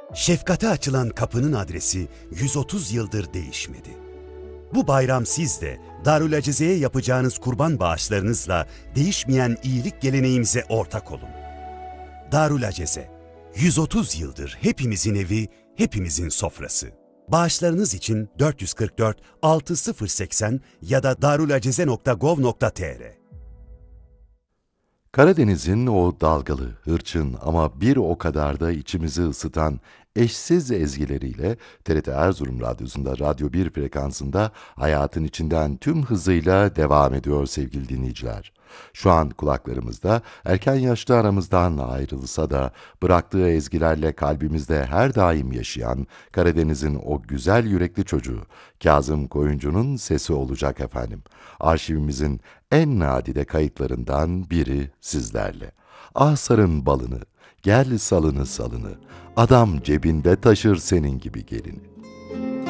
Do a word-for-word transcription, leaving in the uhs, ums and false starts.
Şefkate açılan kapının adresi yüz otuz yıldır değişmedi. Bu bayram siz de Darül Acize'ye yapacağınız kurban bağışlarınızla değişmeyen iyilik geleneğimize ortak olun. Darül Acize, yüz otuz yıldır hepimizin evi, hepimizin sofrası. Bağışlarınız için dört yüz kırk dört altı sıfır seksen ya da darulacize nokta gov nokta tr. Karadeniz'in o dalgalı, hırçın ama bir o kadar da içimizi ısıtan eşsiz ezgileriyle T R T Erzurum Radyosu'nda Radyo bir frekansında hayatın içinden tüm hızıyla devam ediyor sevgili dinleyiciler. Şu an kulaklarımızda erken yaşta aramızdan ayrılsa da bıraktığı ezgilerle kalbimizde her daim yaşayan Karadeniz'in o güzel yürekli çocuğu Kazım Koyuncu'nun sesi olacak efendim. Arşivimizin en nadide kayıtlarından biri sizlerle. Ah sarın balını, gel salını salını, adam cebinde taşır senin gibi gelini.